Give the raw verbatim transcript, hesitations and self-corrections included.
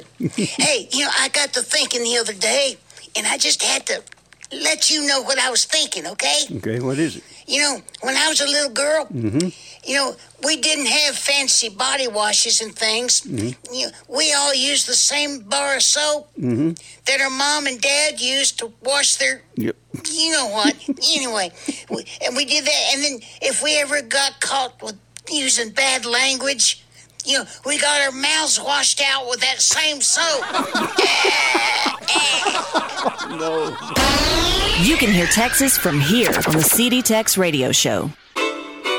good. Hey, you know, I got to thinking the other day, and I just had to let you know what I was thinking, okay? Okay, what is it? You know, when I was a little girl, Mm-hmm. you know, we didn't have fancy body washes and things. Mm-hmm. You know, we all used the same bar of soap Mm-hmm. that our mom and dad used to wash their, Yep. you know what. Anyway, we, and we did that. And then if we ever got caught with using bad language, you know, we got our mouths washed out with that same soap. No. You can hear Texas from here on the C D Tex Radio Show.